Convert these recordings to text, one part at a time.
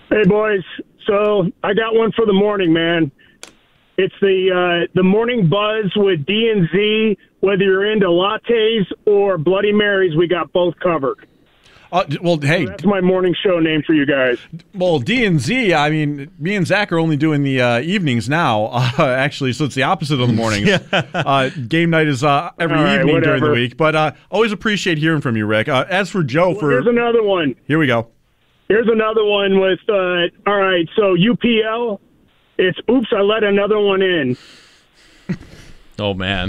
Hey, boys. So I got one for the morning, man. It's the morning buzz with D and Z. Whether you're into lattes or Bloody Marys, we got both covered. Well, hey, So that's my morning show name for you guys. well, D and Z. I mean, me and Zach are only doing the evenings now. Actually, so it's the opposite of the mornings. Game night is every evening during the week. But always appreciate hearing from you, Rick. As for Joe, Here's another one. Here we go. Here's another one with. All right, so UPL. It's oops, I let another one in. Oh, man.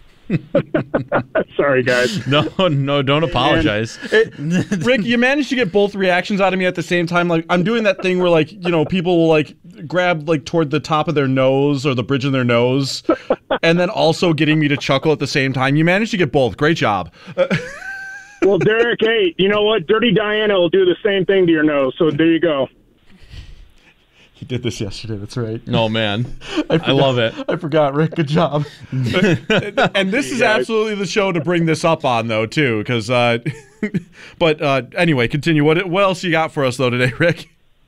Sorry, guys. No, don't apologize. Rick, you managed to get both reactions out of me at the same time. Like, I'm doing that thing where, like, people will, like, grab, like, toward the top of their nose or the bridge of their nose, and then also getting me to chuckle at the same time. You managed to get both. Great job. Well, Derek, hey, you know what? Dirty Diana will do the same thing to your nose, so there you go. He did this yesterday. That's right. Oh, man. I love it. I forgot, Rick. Good job. And this is absolutely the show to bring this up on, though, too, because. But anyway, continue. What else you got for us, though, today, Rick?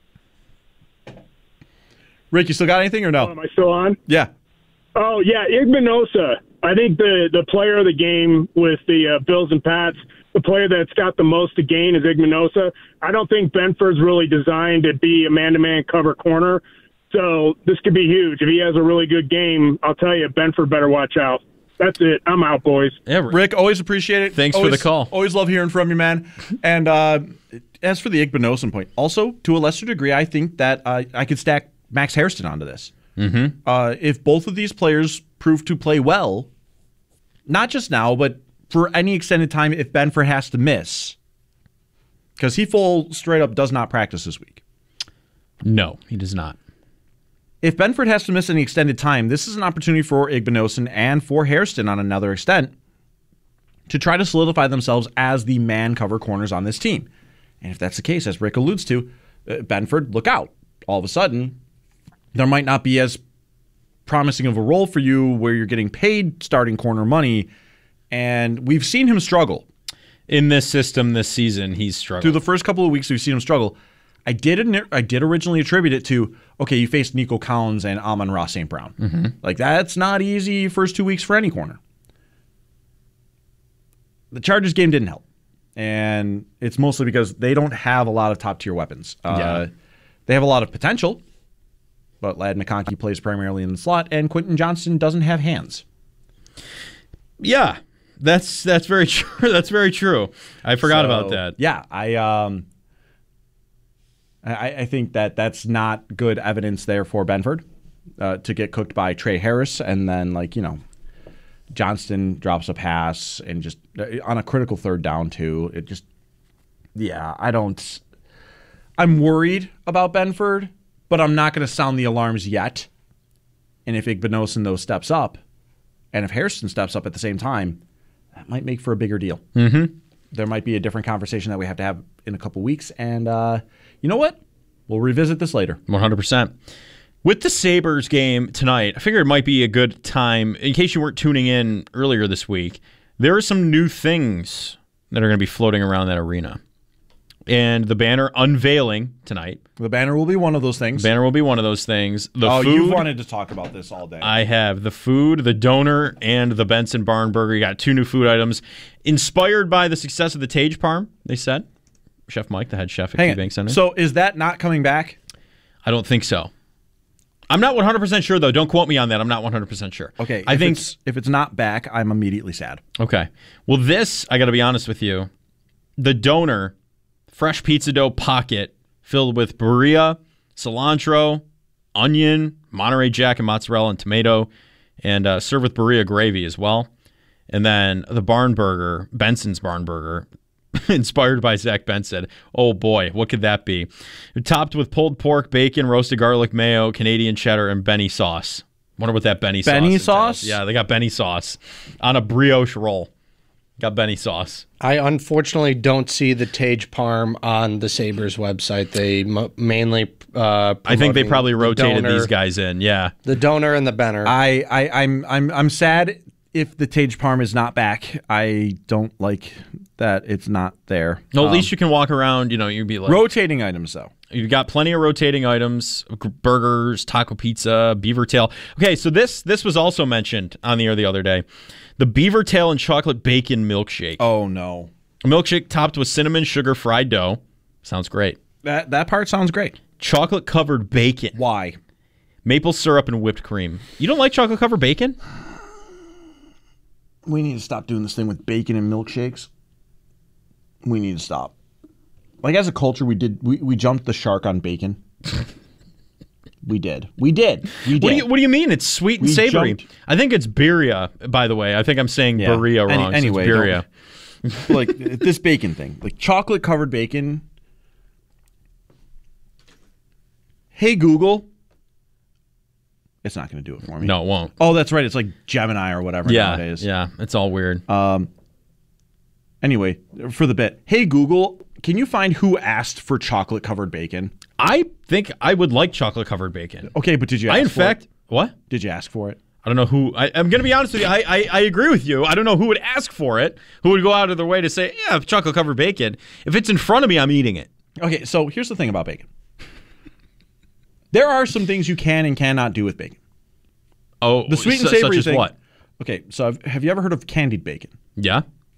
Rick, you still got anything or no? Am I still on? Yeah. Oh, yeah, Igbinosa. I think the player of the game with the Bills and Pats, the player that's got the most to gain is Igbinosa. I don't think Benford's really designed to be a man-to-man cover corner, so this could be huge. If he has a really good game, I'll tell you, Benford better watch out. That's it. I'm out, boys. Yeah, Rick, always appreciate it. Thanks for the call. Always love hearing from you, man. And as for the Igbinosa point, also, to a lesser degree, I think that I could stack Max Hairston onto this. Mm-hmm. If both of these players prove to play well, not just now, but for any extended time if Benford has to miss, because he full straight up does not practice this week. No, he does not. If Benford has to miss any extended time, this is an opportunity for Igbinosa and for Hairston on another extent to try to solidify themselves as the man cover corners on this team. And if that's the case, as Rick alludes to, Benford, look out. All of a sudden, there might not be as promising of a role for you where you're getting paid starting corner money, and we've seen him struggle. In this system this season, he's struggled. Through the first couple of weeks, we've seen him struggle. I did originally attribute it to, okay, you faced Nico Collins and Amon-Ra St. Brown. Mm-hmm. Like, that's not easy first 2 weeks for any corner. The Chargers game didn't help, and it's mostly because they don't have a lot of top-tier weapons. They have a lot of potential, but Ladd McConkey plays primarily in the slot, and Quentin Johnston doesn't have hands. Yeah, that's very true. That's very true. I forgot about that. Yeah, I think that's not good evidence there for Benford to get cooked by Trey Harris, and then Johnston drops a pass and just on a critical third down too. It just, I'm worried about Benford, but I'm not going to sound the alarms yet. And if Igbinosa though steps up, and if Hairston steps up at the same time, that might make for a bigger deal. Mm-hmm. There might be a different conversation that we have to have in a couple weeks. And you know what? We'll revisit this later. 100%. With the Sabres game tonight, I figured it might be a good time, in case you weren't tuning in earlier this week, there are some new things that are going to be floating around that arena. And the banner unveiling tonight. The banner will be one of those things. The banner will be one of those things. You've wanted to talk about this all day. I have. The food, the donor, and the Benson Barn Burger. You got 2 new food items inspired by the success of the Tage Parm, they said. Chef Mike, the head chef at KeyBank Center. So is that not coming back? I don't think so. I'm not 100% sure, though. Don't quote me on that. I'm not 100% sure. Okay. If it's not back, I'm immediately sad. Okay. Well, this, I got to be honest with you, the donor, fresh pizza dough pocket filled with burrilla, cilantro, onion, Monterey Jack, and mozzarella and tomato, and served with burrilla gravy as well. And then the barn burger, Benson's Barn Burger, inspired by Zach Benson. Oh boy, what could that be? Topped with pulled pork, bacon, roasted garlic mayo, Canadian cheddar, and Benny sauce. Wonder what that Benny sauce is. Benny sauce? Yeah, they got Benny sauce on a brioche roll. Got Benny sauce. I unfortunately don't see the Tage Parm on the Sabres website. They mainly I think they probably rotated donor, these guys in. Yeah, the donor and the Benner. I'm sad if the Tage Parm is not back. I don't like that it's not there. No, at least you can walk around. You'd be like rotating items though. You've got plenty of rotating items: burgers, taco pizza, beaver tail. Okay, so this was also mentioned on the air the other day. The beaver tail and chocolate bacon milkshake. Oh no. A milkshake topped with cinnamon sugar fried dough. Sounds great. That part sounds great. Chocolate covered bacon. Why? Maple syrup and whipped cream. You don't like chocolate covered bacon? We need to stop doing this thing with bacon and milkshakes. We need to stop. Like, as a culture, we jumped the shark on bacon. We did. What do you mean? It's sweet and savory. jumped. I think it's birria, by the way. I think I'm saying birria wrong. Anyway, so it's birria. Like, this bacon thing. Like, chocolate covered bacon. Hey, Google. It's not going to do it for me. No, it won't. Oh, that's right. It's like Gemini or whatever nowadays. Yeah, it's all weird. Anyway, for the bit. Hey, Google, can you find who asked for chocolate covered bacon? I think I would like chocolate covered bacon. Okay, but did you ask for it? What? Did you ask for it? I don't know who. I'm going to be honest with you. I agree with you. I don't know who would ask for it, who would go out of their way to say, yeah, chocolate covered bacon. If it's in front of me, I'm eating it. Okay, so here's the thing about bacon. There are some things you can and cannot do with bacon. Oh, The sweet and savory such as thing. what? Okay, so have you ever heard of candied bacon? Yeah.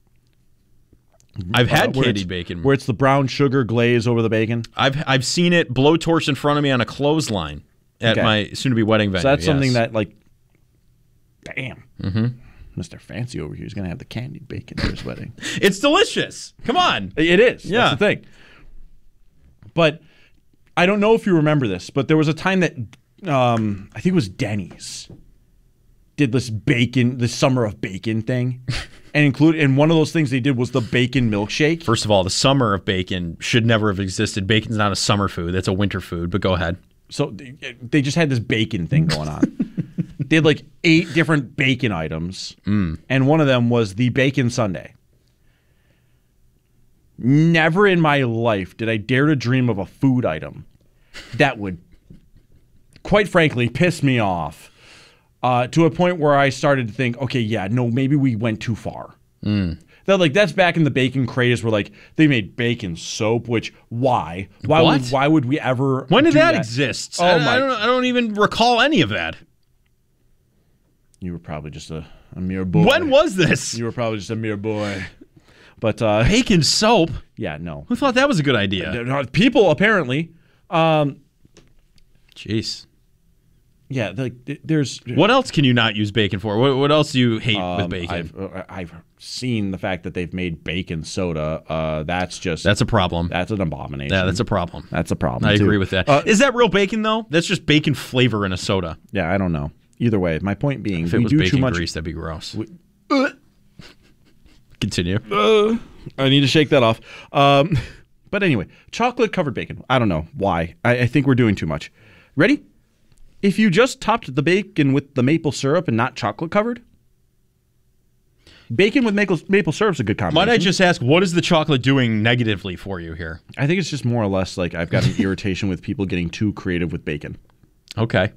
I've had Where candied it's- bacon. Where it's the brown sugar glaze over the bacon. I've seen it blowtorched in front of me on a clothesline at Okay. my soon-to-be wedding venue. So that's something yes. that, like, damn. Mr. Fancy over here is going to have the candied bacon at his wedding. It's delicious. Come on. It is. Yeah. That's the thing. But I don't know if you remember this, but there was a time that I think it was Denny's did this summer of bacon thing. And one of those things they did was the bacon milkshake. First of all, the summer of bacon should never have existed. Bacon's not a summer food. That's a winter food, but go ahead. So they just had this bacon thing going on. They had like 8 different bacon items, and one of them was the bacon sundae. Never in my life did I dare to dream of a food item that would, quite frankly, piss me off to a point where I started to think, okay, yeah, no, maybe we went too far. That's back in the bacon craze where like they made bacon soap, which why What? why would we ever? When did do that exist? Oh I don't even recall any of that. You were probably just a mere boy. When was this? You were probably just a mere boy. But Bacon soap? yeah, no. Who thought that was a good idea? People apparently. Jeez. Yeah, there's. What else can you not use bacon for? What else do you hate with bacon? I've seen the fact that they've made bacon soda. That's That's a problem. That's an abomination. Yeah, that's a problem. That's a problem. I too. agree with that. Is that real bacon, though? That's just bacon flavor in a soda. Yeah, I don't know. Either way, my point being, If it we was do bacon too much. grease, that'd be gross. Continue. I need to shake that off. But anyway, chocolate covered bacon. I don't know why. I think we're doing too much. Ready? If you just topped the bacon with the maple syrup and not chocolate covered, bacon with maple syrup is a good combination. Might I just ask, what is the chocolate doing negatively for you here? I think it's just more or less like I've got an irritation with people getting too creative with bacon. Okay.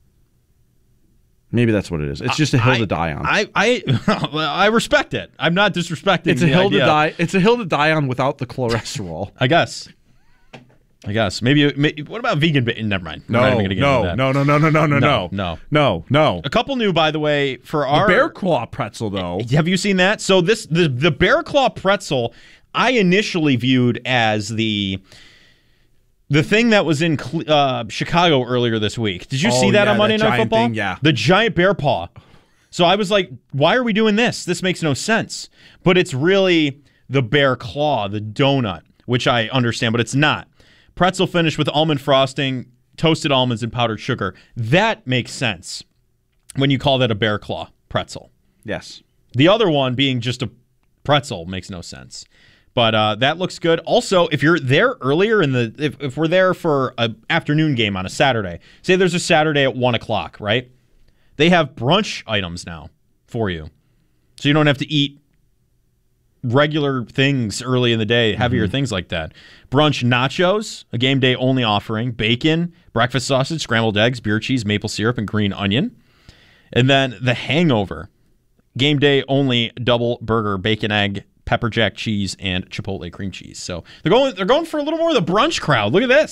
Maybe that's what it is. It's just a hill to die on. I respect it. I'm not disrespecting It's a the hill to idea. die. It's a hill to die on without the cholesterol. I guess. Maybe what about vegan bacon? Never mind. We're not even gonna get into that. No. A couple new, by the way, for our Bear claw pretzel, though. Have you seen that? So the bear claw pretzel, I initially viewed as the thing that was in Chicago earlier this week. Did you see that on Monday Night giant Football? thing, yeah. The giant bear paw. So I was like, why are we doing this? This makes no sense. But it's really the bear claw, the donut, which I understand, but it's not. Pretzel finish with almond frosting, toasted almonds, and powdered sugar. That makes sense when you call that a bear claw pretzel. Yes. The other one being just a pretzel makes no sense. But that looks good. Also, if you're there earlier if we're there for an afternoon game on a Saturday, say there's a Saturday at 1 o'clock, right? They have brunch items now for you. So you don't have to eat regular things early in the day, heavier things like that. Brunch nachos, a game day only offering, bacon, breakfast sausage, scrambled eggs, beer cheese, maple syrup, and green onion. And then the hangover, game day only double burger, bacon, egg, pepper jack cheese, and chipotle cream cheese. So they're going for a little more of the brunch crowd. Look at this.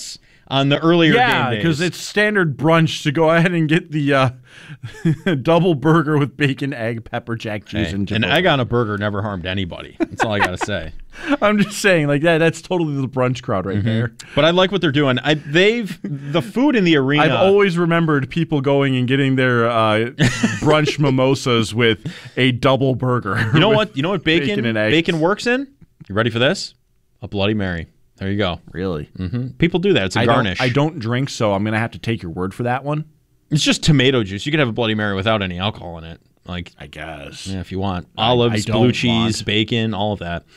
on the earlier game Yeah, days. because it's standard brunch to go ahead and get the double burger with bacon, egg, pepper jack cheese, and an Chipotle. egg on a burger never harmed anybody. That's all I got to say. I'm just saying, like that's totally the brunch crowd right there. But I like what they're doing. The food in the arena. I've always remembered people going and getting their brunch mimosas with a double burger. You know what? You know what bacon and eggs. bacon works in? You ready for this? A Bloody Mary. There you go. Really? People do that. It's a garnish. I don't drink, so I'm gonna have to take your word for that one. It's just tomato juice. You could have a Bloody Mary without any alcohol in it. Like, I guess. yeah, if you want. Olives, I don't blue cheese, want. bacon, all of that.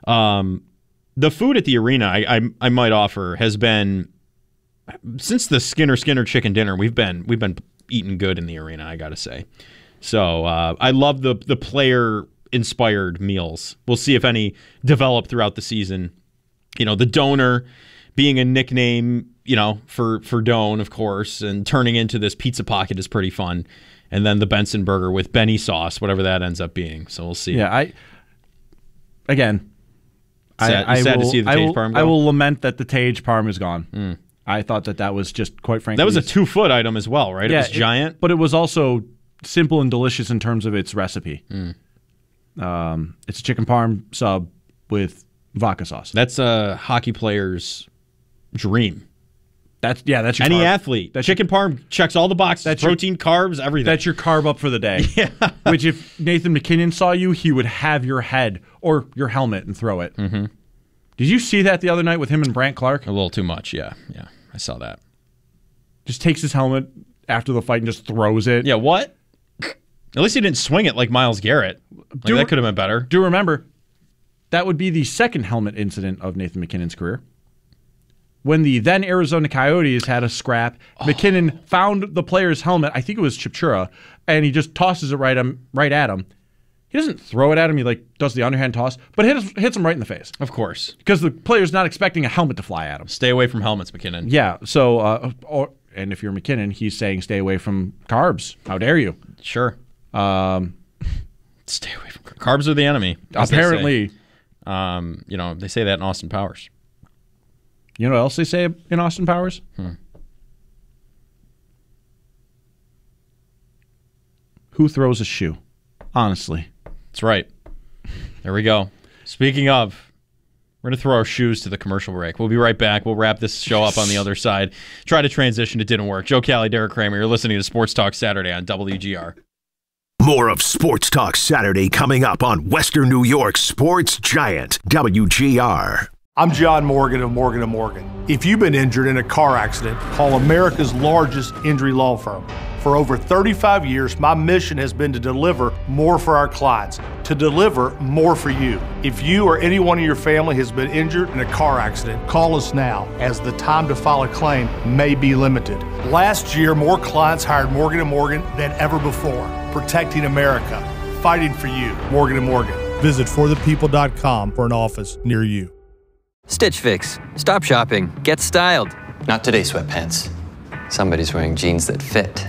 The food at the arena, I might offer, has been since the Skinner chicken dinner. We've been eating good in the arena, I gotta say. So I love the player inspired meals. We'll see if any develop throughout the season. You know, the donor being a nickname, you know, for Doan, of course, and turning into this pizza pocket is pretty fun. And then the Benson burger with Benny sauce, whatever that ends up being. So we'll see. Yeah, Sad to see the Tage Parm go? I will lament that the Tage Parm is gone. I thought that was just, quite frankly, That was a 2-foot item as well, right? Yeah, it was giant. But it was also simple and delicious in terms of its recipe. It's a chicken parm sub with vodka sauce. That's a hockey player's dream. That's your Any carb. athlete. Chicken parm checks all the boxes. That's your- protein, carbs, everything. That's your carb up for the day. Yeah. Which if Nathan McKinnon saw you, he would have your head or your helmet and throw it. Mm-hmm. Did you see that the other night with him and Brant Clark? a little too much, yeah. I saw that. Just takes his helmet after the fight and just throws it. Yeah, what? At least he didn't swing it like Myles Garrett. That could have been better. Do remember, that would be the second helmet incident of Nathan McKinnon's career. When the then Arizona Coyotes had a scrap, McKinnon found the player's helmet, I think it was Chipchura, and he just tosses it right at him. He doesn't throw it at him, he does the underhand toss, but hits him right in the face. Of course. Because the player's not expecting a helmet to fly at him. Stay away from helmets, McKinnon. Yeah, so, and if you're McKinnon, he's saying stay away from carbs. How dare you? Sure. Stay away from carbs are the enemy. as they say. Apparently. They say that in Austin Powers. You know what else they say in Austin Powers? Who throws a shoe? Honestly. That's right. There we go. Speaking of, we're going to throw our shoes to the commercial break. We'll be right back. We'll wrap this show up on the other side. Try to transition. It didn't work. Joe Kelly, Derek Kramer. You're listening to Sports Talk Saturday on WGR. More of Sports Talk Saturday coming up on Western New York's Sports Giant, WGR. I'm John Morgan of Morgan & Morgan. If you've been injured in a car accident, call America's largest injury law firm. For over 35 years, my mission has been to deliver more for our clients, to deliver more for you. If you or anyone in your family has been injured in a car accident, call us now, as the time to file a claim may be limited. Last year, more clients hired Morgan & Morgan than ever before, protecting America, fighting for you. Morgan & Morgan. Visit forthepeople.com for an office near you. Stitch Fix. Stop shopping. Get styled. Not today, sweatpants. Somebody's wearing jeans that fit.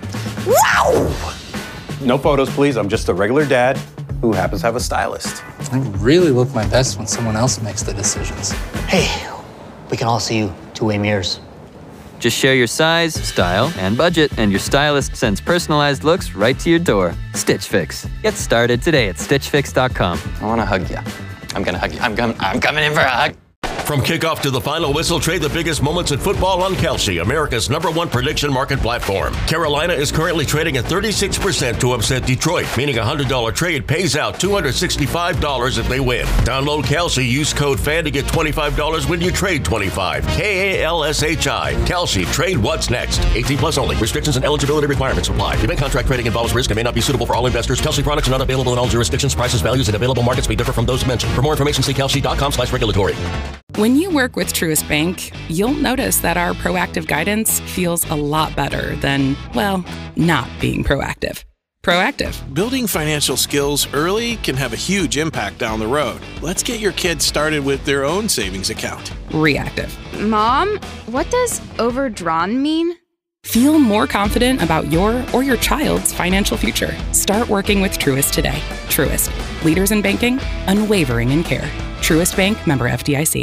Wow! No photos, please. I'm just a regular dad who happens to have a stylist. I really look my best when someone else makes the decisions. Hey, we can all see you two-way mirrors. Just share your size, style, and budget, and your stylist sends personalized looks right to your door. Stitch Fix. Get started today at StitchFix.com. I want to hug you. I'm going to hug you. I'm coming in for a hug. From kickoff to the final whistle, trade the biggest moments in football on Kelsey, America's #1 prediction market platform. Carolina is currently trading at 36% to upset Detroit, meaning a $100 trade pays out $265 if they win. Download Kelsey, use code FAN to get $25 when you trade 25. KALSHI. Kelsey, trade what's next. 18 plus only. Restrictions and eligibility requirements apply. Event contract trading involves risk and may not be suitable for all investors. Kelsey products are not available in all jurisdictions. Prices, values, and available markets may differ from those mentioned. For more information, see kelsey.com/regulatory. When you work with Truist Bank, you'll notice that our proactive guidance feels a lot better than, well, not being proactive. Proactive. Building financial skills early can have a huge impact down the road. Let's get your kids started with their own savings account. Reactive. Mom, what does overdrawn mean? Feel more confident about your or your child's financial future. Start working with Truist today. Truist. Leaders in banking, unwavering in care. Truist Bank, member FDIC.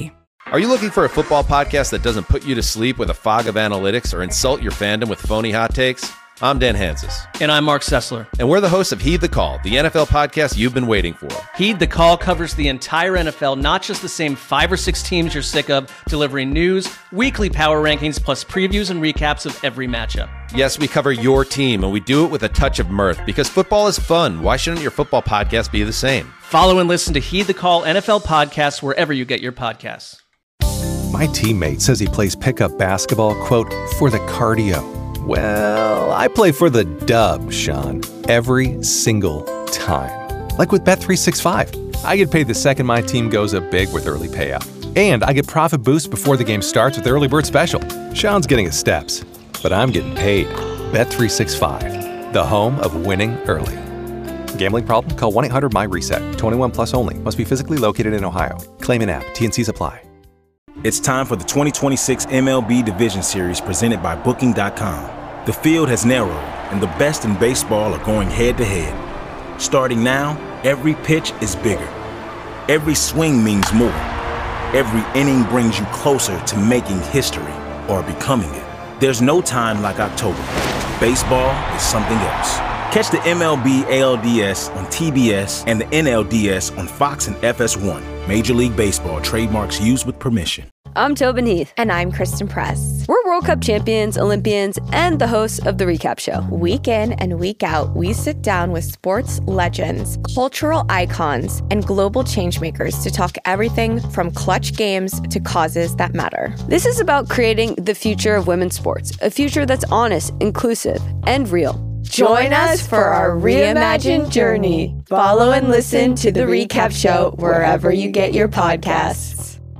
Are you looking for a football podcast that doesn't put you to sleep with a fog of analytics or insult your fandom with phony hot takes? I'm Dan Hansis. And I'm Mark Sessler. And we're the hosts of Heed the Call, the NFL podcast you've been waiting for. Heed the Call covers the entire NFL, not just the same 5 or 6 teams you're sick of, delivering news, weekly power rankings, plus previews and recaps of every matchup. Yes, we cover your team, and we do it with a touch of mirth, because football is fun. Why shouldn't your football podcast be the same? Follow and listen to Heed the Call NFL podcast wherever you get your podcasts. My teammate says he plays pickup basketball, quote, for the cardio. Well, I play for the dub, Sean, every single time. Like with Bet365. I get paid the second my team goes up big with early payout. And I get profit boost before the game starts with Early Bird Special. Sean's getting his steps, but I'm getting paid. Bet365, the home of winning early. Gambling problem? Call 1-800-MY-RESET. 21 plus only. Must be physically located in Ohio. Claim in app. T&Cs apply. It's time for the 2026 MLB Division Series presented by Booking.com. The field has narrowed, and the best in baseball are going head-to-head. Starting now, every pitch is bigger. Every swing means more. Every inning brings you closer to making history or becoming it. There's no time like October. Baseball is something else. Catch the MLB ALDS on TBS and the NLDS on Fox and FS1. Major League Baseball trademarks used with permission. I'm Tobin Heath. And I'm Kristen Press. We're World Cup champions, Olympians, and the hosts of The Recap Show. Week in and week out, we sit down with sports legends, cultural icons, and global changemakers to talk everything from clutch games to causes that matter. This is about creating the future of women's sports, a future that's honest, inclusive, and real. Join us for our reimagined journey. Follow and listen to The Recap Show wherever you get your podcasts.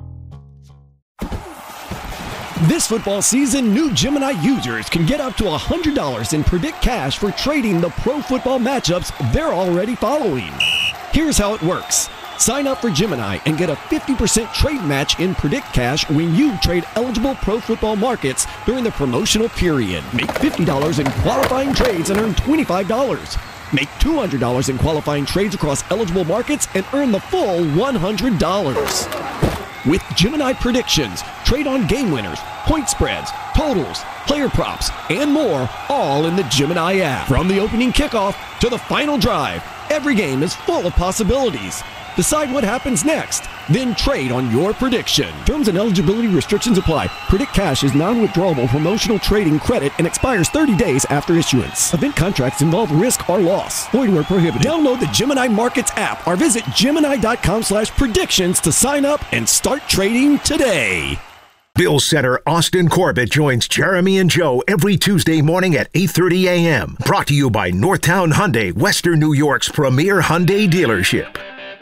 This football season, new Gemini users can get up to $100 in Predict Cash for trading the pro football matchups they're already following. Here's how it works. Sign up for Gemini and get a 50% trade match in Predict Cash when you trade eligible pro football markets during the promotional period. Make $50 in qualifying trades and earn $25. Make $200 in qualifying trades across eligible markets and earn the full $100. With Gemini predictions, trade on game winners, point spreads, totals, player props, and more, all in the Gemini app. From the opening kickoff to the final drive, every game is full of possibilities. Decide what happens next, then trade on your prediction. Terms and eligibility restrictions apply. Predict Cash is non-withdrawable promotional trading credit and expires 30 days after issuance. Event contracts involve risk or loss. Void where prohibited. Download the Gemini Markets app or visit Gemini.com/predictions to sign up and start trading today. Bill Center Austin Corbett joins Jeremy and Joe every Tuesday morning at 8:30 a.m. Brought to you by Northtown Hyundai, Western New York's premier Hyundai dealership.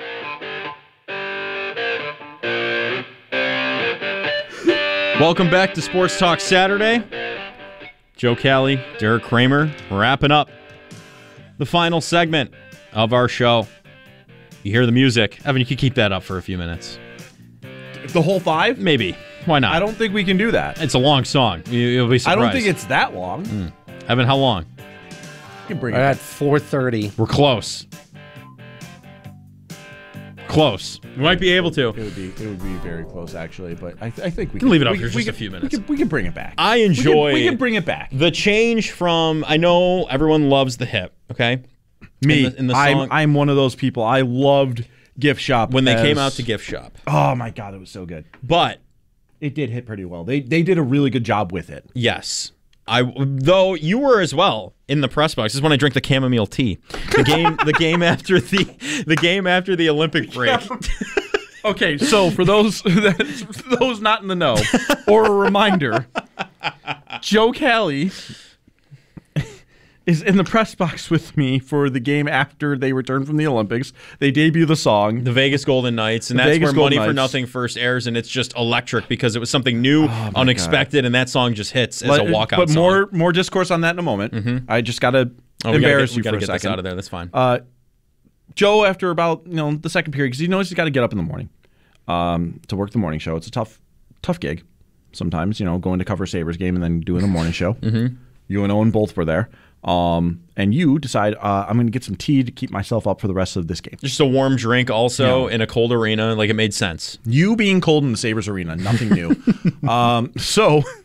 Welcome back to Sports Talk Saturday. Joe Cali, Derek Kramer, wrapping up the final segment of our show. You hear the music. Evan, you can keep that up for a few minutes. The whole 5? Maybe. Why not? I don't think we can do that. It's a long song. You'll be surprised. I don't think it's that long. Evan, how long? You can bring it at 4:30. We're close. Close. We might be able to. It would be very close, actually. But I think we can leave it up for just a few minutes. We can bring it back. I enjoy. We can bring it back. The change from. I know everyone loves the hip. Okay. Me. In the song, I'm one of those people. I loved Gift Shop when they came out to Gift Shop. Oh my God, it was so good. But it did hit pretty well. They did a really good job with it. Yes. Though you were as well in the press box. This is when I drink the chamomile tea. The game after the Olympic break. Okay, so for those not in the know, or a reminder, Joe Cali is in the press box with me for the game after they return from the Olympics. They debut the song, the Vegas Golden Knights, and that's where Money for Nothing first airs, and it's just electric because it was something new, unexpected, and that song just hits as a walkout but song. more discourse on that in a moment. Mm-hmm. I just got to embarrass you for a second. Get this out of there. That's fine. Joe, after about the second period, because he knows he's got to get up in the morning to work the morning show. It's a tough gig sometimes, going to cover Sabres game and then doing the morning show. Mm-hmm. You and Owen both were there. and you decide I'm going to get some tea to keep myself up for the rest of this game. Just a warm drink also in a cold arena. Like, it made sense. You being cold in the Sabres arena, nothing new. So